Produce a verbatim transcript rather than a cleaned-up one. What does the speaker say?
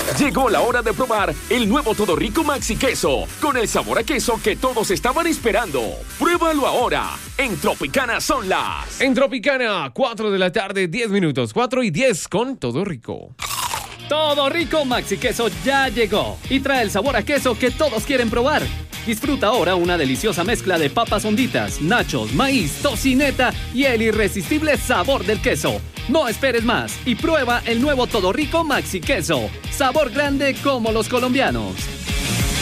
Llegó la hora de probar el nuevo Todo Rico Maxi Queso, con el sabor a queso que todos estaban esperando. Pruébalo ahora. En Tropicana son las... En Tropicana, cuatro de la tarde, diez minutos. cuatro y diez con Todo Rico. Todo Rico Maxi Queso ya llegó y trae el sabor a queso que todos quieren probar. Disfruta ahora una deliciosa mezcla de papas honditas, nachos, maíz, tocineta y el irresistible sabor del queso. No esperes más y prueba el nuevo Todo Rico Maxi Queso. Sabor grande como los colombianos.